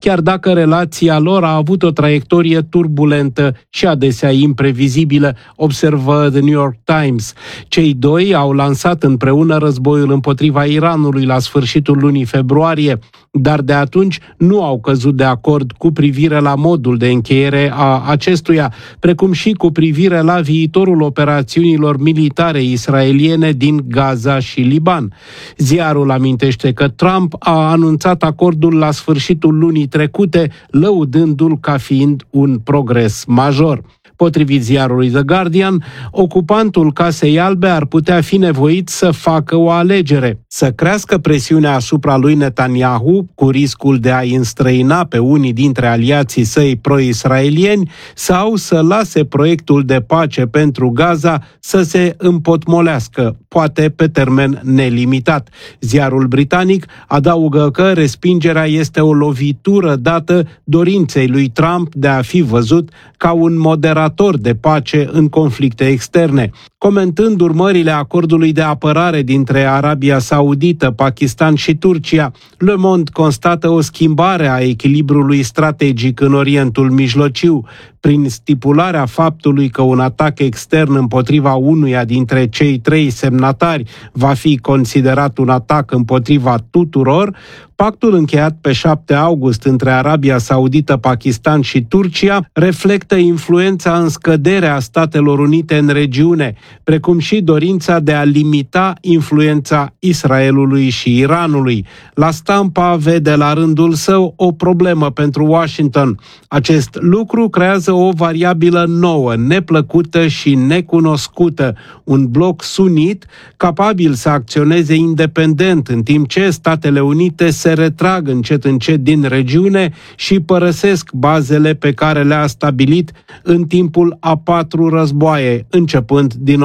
chiar dacă relația lor a avut o traiectorie turbulentă și adesea imprevizibilă, observă The New York Times. Cei doi au lansat împreună războiul împotriva Iranului la sfârșitul lunii februarie, dar de atunci nu au căzut de acord cu privire la modul de încheiere a acestuia, precum și cu privire la viitorul operațiunilor militare israeliene din Gaza și Liban. Ziarul amintește că Trump a anunțat acordul la sfârșitul lunii trecute, lăudându-l ca fiind un progres major. Potrivit ziarului The Guardian, ocupantul Casei Albe ar putea fi nevoit să facă o alegere: să crească presiunea asupra lui Netanyahu, cu riscul de a-i înstrăina pe unii dintre aliații săi pro-israelieni, sau să lase proiectul de pace pentru Gaza să se împotmolească, poate pe termen nelimitat. Ziarul britanic adaugă că respingerea este o lovitură dată dorinței lui Trump de a fi văzut ca un moderator de pace în conflicte externe. Comentând urmările acordului de apărare dintre Arabia Saudită, Pakistan și Turcia, Le Monde constată o schimbare a echilibrului strategic în Orientul Mijlociu, prin stipularea faptului că un atac extern împotriva unuia dintre cei trei semnatari va fi considerat un atac împotriva tuturor. Pactul încheiat pe 7 august între Arabia Saudită, Pakistan și Turcia reflectă influența în scădere a Statelor Unite în regiune, precum și dorința de a limita influența Israelului și Iranului. La stampa vede la rândul său o problemă pentru Washington. Acest lucru creează o variabilă nouă, neplăcută și necunoscută, un bloc sunit capabil să acționeze independent, în timp ce Statele Unite se retrag încet din regiune și părăsesc bazele pe care le-a stabilit în timpul a 4 războaie, începând din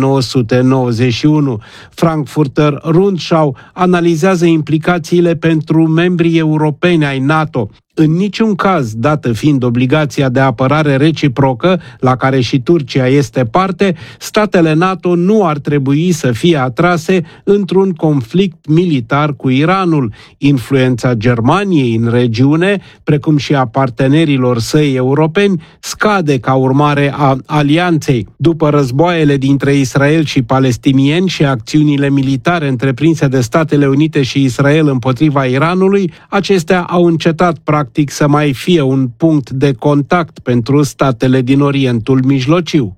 1991. Frankfurter Rundschau analizează implicațiile pentru membrii europeni ai NATO. În niciun caz, dată fiind obligația de apărare reciprocă, la care și Turcia este parte, statele NATO nu ar trebui să fie atrase într-un conflict militar cu Iranul. Influența Germaniei în regiune, precum și a partenerilor săi europeni, scade ca urmare a alianței. După războaiele dintre Israel și palestinieni și acțiunile militare întreprinse de Statele Unite și Israel împotriva Iranului, acestea au încetat practic să mai fie un punct de contact pentru statele din Orientul Mijlociu.